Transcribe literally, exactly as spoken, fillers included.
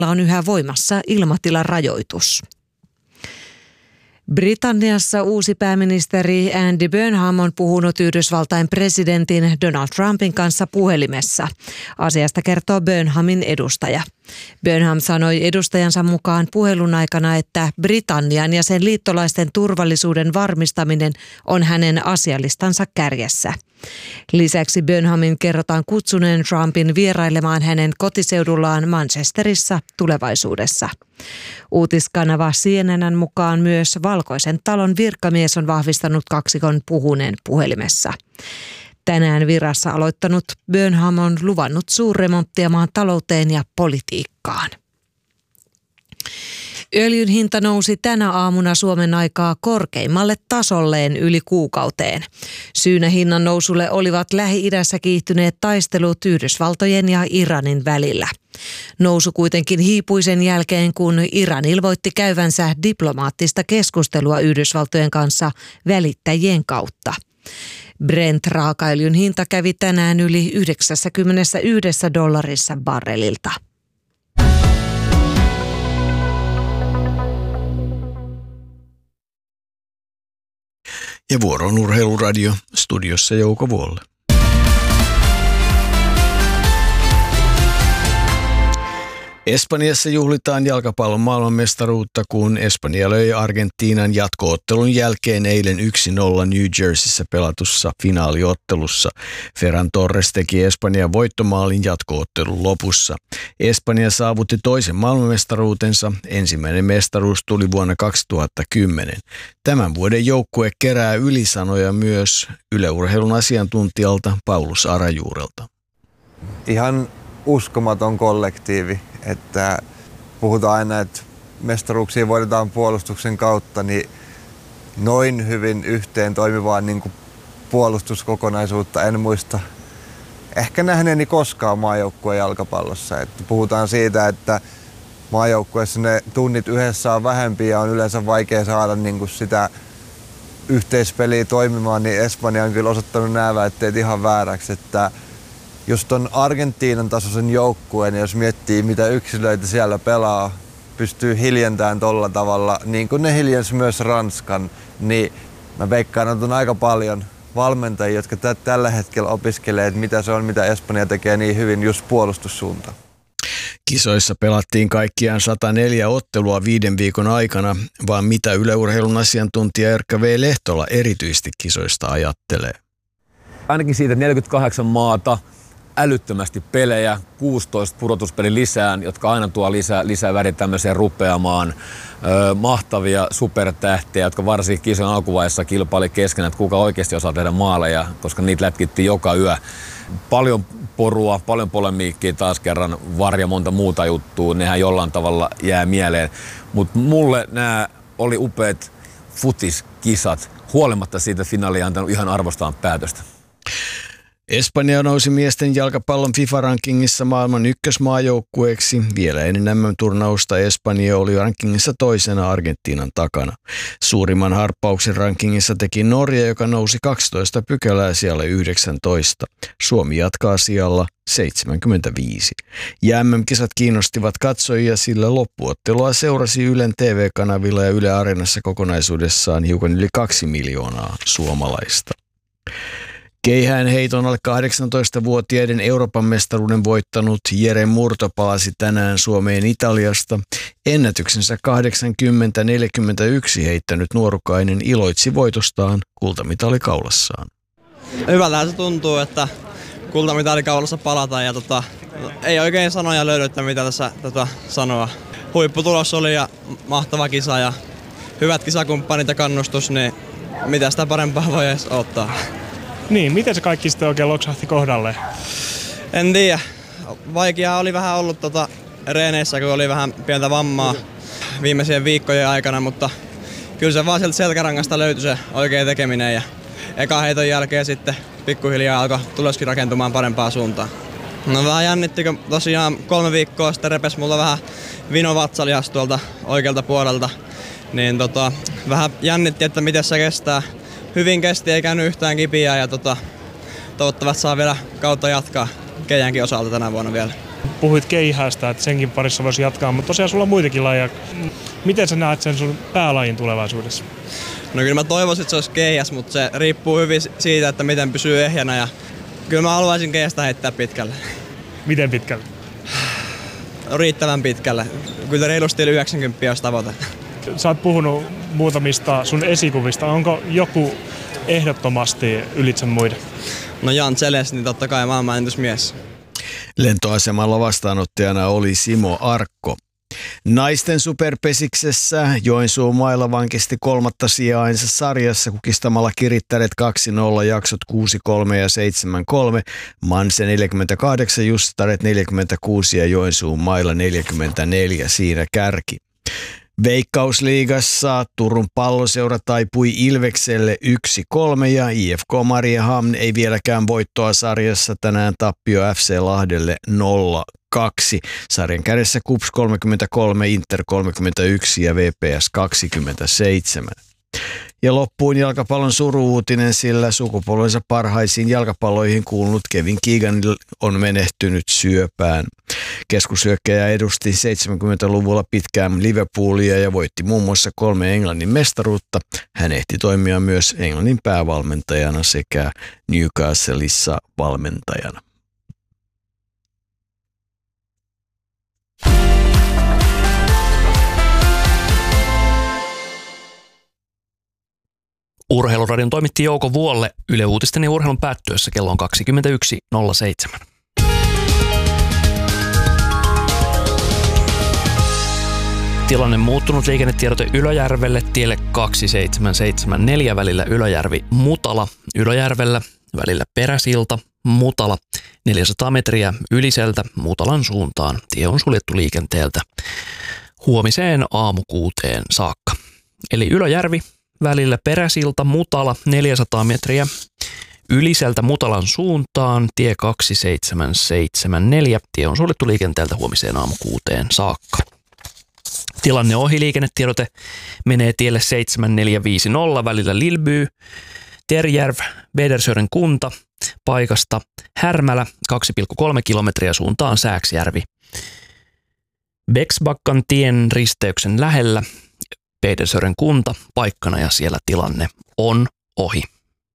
on yhä voimassa ilmatilan rajoitus. Britanniassa uusi pääministeri Andy Burnham on puhunut Yhdysvaltain presidentin Donald Trumpin kanssa puhelimessa. Asiasta kertoo Burnhamin edustaja. Burnham sanoi edustajansa mukaan puhelun aikana, että Britannian ja sen liittolaisten turvallisuuden varmistaminen on hänen asialistansa kärjessä. Lisäksi Burnhamin kerrotaan kutsuneen Trumpin vierailemaan hänen kotiseudullaan Manchesterissa tulevaisuudessa. Uutiskanava C N N:n mukaan myös Valkoisen talon virkamies on vahvistanut kaksikon puhuneen puhelimessa. Tänään virassa aloittanut Burnham on luvannut suurremonttia maan talouteen ja politiikkaan. Öljyn hinta nousi tänä aamuna Suomen aikaa korkeimmalle tasolleen yli kuukauteen. Syynä hinnan nousulle olivat Lähi-idässä kiihtyneet taistelut Yhdysvaltojen ja Iranin välillä. Nousu kuitenkin hiipui sen jälkeen, kun Iran ilmoitti käyvänsä diplomaattista keskustelua Yhdysvaltojen kanssa välittäjien kautta. Brent-raakaöljyn hinta kävi tänään yli yhdeksänkymmentäyksi dollarissa barrelilta. Ja vuoro on Urheiluradio, studiossa Jouko Vuolle. Espanjassa juhlitaan jalkapallon maailmanmestaruutta, kun Espanja löi Argentiinan jatko-ottelun jälkeen eilen yksi nolla New Jerseyssä pelatussa finaaliottelussa. Ferran Torres teki Espanjan voittomaalin jatko-ottelun lopussa. Espanja saavutti toisen maailmanmestaruutensa. Ensimmäinen mestaruus tuli vuonna kaksituhattakymmenen. Tämän vuoden joukkue kerää ylisanoja myös Yle Urheilun asiantuntijalta Paulus Arajuurelta. Ihan uskomaton kollektiivi, että puhutaan aina, että mestaruuksia voitetaan puolustuksen kautta, niin noin hyvin yhteen toimivaa niin kuin puolustuskokonaisuutta en muista ehkä nähneeni koskaan maajoukkueen jalkapallossa. Että puhutaan siitä, että maajoukkueessa ne tunnit yhdessä on vähempi ja on yleensä vaikea saada niin kuin sitä yhteispeliä toimimaan, niin Espanja on kyllä osoittanut nämä väitteet ihan vääräksi, että jos ton Argentiinan tasoisen joukkueen, jos miettii mitä yksilöitä siellä pelaa, pystyy hiljentämään tolla tavalla, niin kuin ne hiljensi myös Ranskan, niin mä veikkaan, että on aika paljon valmentajia, jotka t- tällä hetkellä opiskelee, että mitä se on, mitä Espanja tekee niin hyvin just puolustussuuntaan. Kisoissa pelattiin kaikkiaan sata neljä ottelua viiden viikon aikana, vaan mitä Yle Urheilun asiantuntija Erkka V. Lehtola erityisesti kisoista ajattelee? Ainakin siitä neljäkymmentäkahdeksan maata, älyttömästi pelejä, kuusitoista pudotuspeli lisään, jotka aina tuo lisää, lisää väriä tämmöiseen rupeamaan. Öö, mahtavia supertähtejä, jotka varsinkin kisojen alkuvaiheessa kilpaili keskenään, että kuka oikeasti osaa tehdä maaleja, koska niitä lätkittiin joka yö. Paljon porua, paljon polemiikkiä taas kerran, VAR ja monta muuta juttua, nehän jollain tavalla jää mieleen. Mutta mulle nämä oli upeat futiskisat, huolimatta siitä finaalia antanut ihan arvostaan päätöstä. Espanja nousi miesten jalkapallon FIFA-rankingissa maailman ykkösmaajoukkueeksi. Vielä ennen M M-turnausta Espanja oli rankingissa toisena Argentiinan takana. Suurimman harppauksen rankingissa teki Norja, joka nousi kaksitoista pykälää sijalle yhdeksäntoista. Suomi jatkaa sijalla seitsemänkymmentäviisi. Ja M M-kisat kiinnostivat katsojia, sillä loppuottelua seurasi Ylen T V-kanavilla ja Yle Areenassa kokonaisuudessaan hiukan yli kaksi miljoonaa suomalaista. Keihäänheiton alle kahdeksantoistavuotiaiden Euroopan mestaruuden voittanut Jere Murto palasi tänään Suomeen Italiasta. Ennätyksensä kahdeksankymmentä neljäkymmentäyksi heittänyt nuorukainen iloitsi voitostaan kultamitali kaulassaan. Hyvältä se tuntuu, että kultamitali kaulassa palataan ja tota, ei oikein sanoja löydy, että mitä tässä tota, sanoa. Huipputulos oli ja mahtava kisa ja hyvät kisakumppanit ja kannustus, niin mitä sitä parempaa voi edes ottaa. Niin, miten se kaikki sitten oikein loksahti kohdalle? En tiedä. Vaikeaa oli vähän ollut tota reeneissä, kun oli vähän pientä vammaa viimeisien viikkojen aikana, mutta kyllä se vaan sieltä selkärangasta löytyi se oikea tekeminen ja eka heiton jälkeen sitten pikkuhiljaa alkoi tuloskin rakentumaan parempaan suuntaan. No vähän jännitti, kun tosiaan kolme viikkoa sitten repesi mulla vähän vino vatsalihas tuolta oikealta puolelta, niin tota, vähän jännitti, että miten se kestää. Hyvin kesti, ei käynyt yhtään kipiää ja tota, toivottavasti saa vielä kautta jatkaa Keijänkin osalta tänä vuonna vielä. Puhuit keihästä, että senkin parissa voisi jatkaa, mutta tosiaan sulla on muitakin lajeja. Miten sä näet sen sun päälajin tulevaisuudessa? No kyllä mä toivoisin, että se olisi keihäs, mutta se riippuu hyvin siitä, että miten pysyy ehjänä. Ja kyllä mä haluaisin keihästä heittää pitkälle. Miten pitkälle? No, riittävän pitkälle. Kyllä reilusti yli yhdeksänkymmentä olisi tavoite. Sä oot puhunut muutamista sun esikuvista. Onko joku ehdottomasti ylitse muiden? No Jan Zeles, niin totta kai maailman ennätysmies. Lentoasemalla vastaanottajana oli Simo Arkko. Naisten superpesiksessä Joensuun Maila vankisti kolmatta sijaansa sarjassa kukistamalla Kirittäret kaksi nolla jaksot kuusi kolme ja seitsemän kolme. Manse neljäkymmentäkahdeksan, Justaret neljäkymmentäkuusi ja Joensuun Maila neljäkymmentäneljä siinä kärki. Veikkausliigassa Turun Palloseura taipui Ilvekselle yksi kolme ja I F K Mariehamn ei vieläkään voittoa sarjassa, tänään tappio F C Lahdelle nolla kaksi. Sarjan kädessä KuPS kolmekymmentäkolme, Inter kolmekymmentäyksi ja V P S kaksikymmentäseitsemän. Ja loppuun jalkapallon suru-uutinen, sillä sukupolvensa parhaisiin jalkapalloihin kuulunut Kevin Keegan on menehtynyt syöpään. Keskushyökkäjä edusti seitsemänkymmentäluvulla pitkään Liverpoolia ja voitti muun muassa kolme Englannin mestaruutta. Hän ehti toimia myös Englannin päävalmentajana sekä Newcastleissa valmentajana. Urheiluradion toimitti Jouko Vuolle. Yle Uutisten ja urheilun päättyessä kello on kaksikymmentäyksi nolla seitsemän. Tilanne muuttunut liikennetiedote Ylöjärvelle tielle kaksituhattaseitsemänsataaseitsemänkymmentäneljä välillä Ylöjärvi-Mutala. Ylöjärvellä välillä Peräsilta, Mutala, neljäsataa metriä Yliseltä Mutalan suuntaan. Tie on suljettu liikenteeltä huomiseen aamukuuteen saakka. Eli Ylöjärvi välillä Peräsilta, Mutala, neljäsataa metriä Yliseltä Mutalan suuntaan, tie kaksituhattaseitsemänsataaseitsemänkymmentäneljä. Tie on suljettu liikenteeltä huomiseen aamukuuteen saakka. Tilanne ohi liikennetiedote menee tielle seitsemänkymmentäneljä viisikymmentä välillä Lillby, Terjärv, Vedersören kunta, paikasta Härmälä, kaksi pilkku kolme kilometriä suuntaan Sääksjärvi. Beksbakkan tien risteyksen lähellä Pedersören kunta paikkana ja siellä tilanne on ohi.